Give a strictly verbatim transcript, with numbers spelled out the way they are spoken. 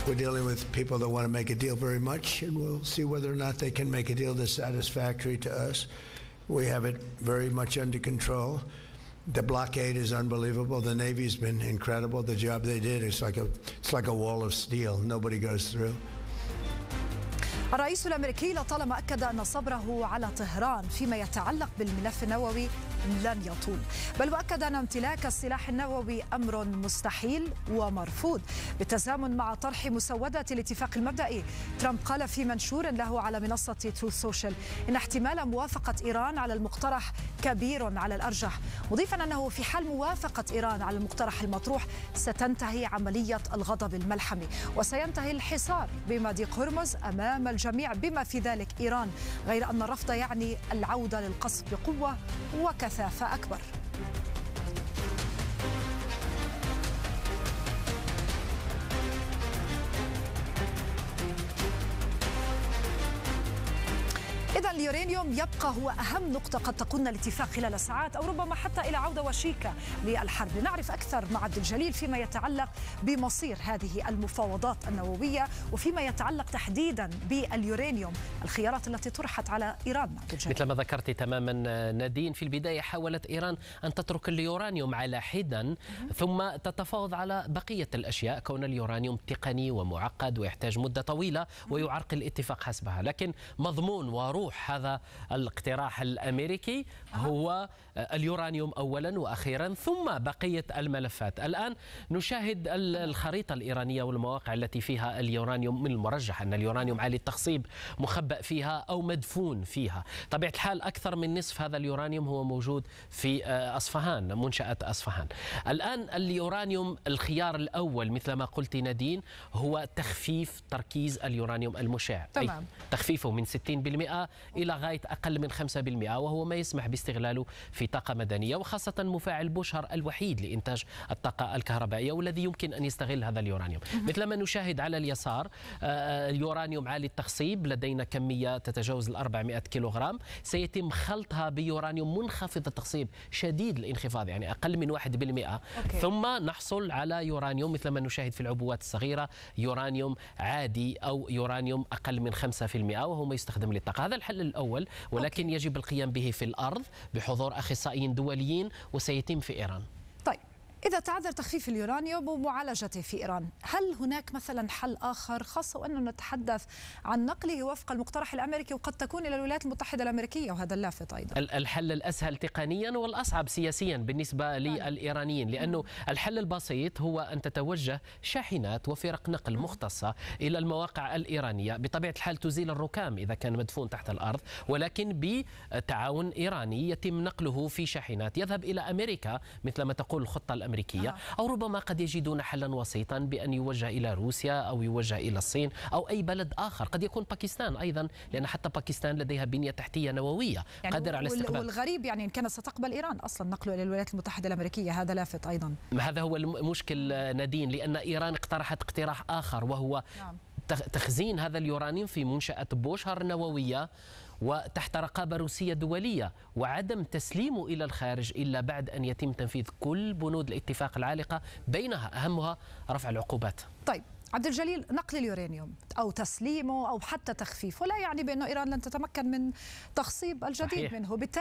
We're dealing with people that want to make a deal very much, and we'll see whether or not they can make a deal that's satisfactory to us. We have it very much under control. The blockade is unbelievable. The Navy's been incredible. The job they did is like a it's like a wall of steel. Nobody goes through. الرئيس الأمريكي لطالما أكد أن صبره على طهران فيما يتعلق بالملف النووي لن يطول، بل وأكد أن امتلاك السلاح النووي أمر مستحيل ومرفوض بالتزامن مع طرح مسودة الاتفاق المبدئي. ترامب قال في منشور له على منصة تروث سوشيال إن احتمال موافقة إيران على المقترح كبير على الأرجح، مضيفا أنه في حال موافقة إيران على المقترح المطروح ستنتهي عملية الغضب الملحمي وسينتهي الحصار بمضيق هرمز أمام الجميع بما في ذلك إيران، غير أن الرفض يعني العودة للقصف بقوة وكثافة أكبر. إذا اليورانيوم يبقى هو أهم نقطة قد تقودنا الاتفاق خلال ساعات أو ربما حتى إلى عودة وشيكة للحرب. لنعرف أكثر مع عبد الجليل فيما يتعلق بمصير هذه المفاوضات النووية وفيما يتعلق تحديدا باليورانيوم، الخيارات التي طرحت على إيران. مثل ما ذكرت تماما نادين، في البداية حاولت إيران أن تترك اليورانيوم على حدا ثم تتفاوض على بقية الأشياء، كون اليورانيوم تقني ومعقد ويحتاج مدة طويلة ويعرقل الاتفاق حسبها. لكن مضمون وروح هذا الاقتراح الأمريكي هو اليورانيوم أولا وأخيرا ثم بقية الملفات. الآن نشاهد الخريطة الإيرانية والمواقع التي فيها اليورانيوم، من المرجح أن اليورانيوم عالي التخصيب مخبأ فيها أو مدفون فيها. طبيعة الحال أكثر من نصف هذا اليورانيوم هو موجود في أصفهان، منشأة أصفهان. الآن اليورانيوم الخيار الأول مثل ما قلت نادين هو تخفيف تركيز اليورانيوم المشع، تمام. تخفيفه من ستين بالمئة إلى غاية أقل من خمسة بالمئة، وهو ما يسمح باستغلاله في طاقة مدنية، وخاصة مفاعل بوشهر الوحيد لإنتاج الطاقة الكهربائية والذي يمكن أن يستغل هذا اليورانيوم. مثل ما نشاهد على اليسار اليورانيوم عالي التخصيب، لدينا كمية تتجاوز ال أربعمئة كيلوغرام، سيتم خلطها بيورانيوم منخفض التخصيب شديد الانخفاض يعني أقل من واحد بالمئة، ثم نحصل على يورانيوم مثل ما نشاهد في العبوات الصغيرة، يورانيوم عادي أو يورانيوم أقل من خمسة بالمئة، وهو ما يستخدم للطاقة. هذا الحل الأول، ولكن أوكي. يجب القيام به في الأرض بحضور أخصائيين دوليين وسيتم في إيران. طيب، إذا تعذر تخفيف اليورانيوم ومعالجته في إيران، هل هناك مثلا حل آخر، خاصة وأننا نتحدث عن نقله وفق المقترح الأمريكي وقد تكون إلى الولايات المتحدة الأمريكية، وهذا اللافت أيضا؟ الحل الأسهل تقنيا والأصعب سياسيا بالنسبة للإيرانيين، لأنه الحل البسيط هو أن تتوجه شاحنات وفرق نقل مختصة إلى المواقع الإيرانية، بطبيعة الحال تزيل الركام إذا كان مدفون تحت الأرض، ولكن بتعاون إيراني يتم نقله في شاحنات يذهب إلى أمريكا مثل ما تقول الخطة الأمريكية، أو ربما قد يجدون حلا وسيطا بأن يوجه إلى روسيا أو يوجه إلى الصين أو أي بلد آخر، قد يكون باكستان أيضا، لأن حتى باكستان لديها بنية تحتية نووية يعني قادرة على استقبال. والغريب يعني إن كانت ستقبل إيران أصلا نقله إلى الولايات المتحدة الأمريكية، هذا لافت أيضا. هذا هو المشكل نادين، لأن إيران اقترحت اقتراح آخر وهو نعم. تخزين هذا اليورانيوم في منشأة بوشهر النووية وتحت رقابة روسية دولية، وعدم تسليمه إلى الخارج إلا بعد أن يتم تنفيذ كل بنود الاتفاق العالقة، بينها أهمها رفع العقوبات. طيب عبد الجليل، نقل اليورانيوم أو تسليمه أو حتى تخفيفه لا يعني بأن إيران لن تتمكن من تخصيب الجديد صحيح. منه.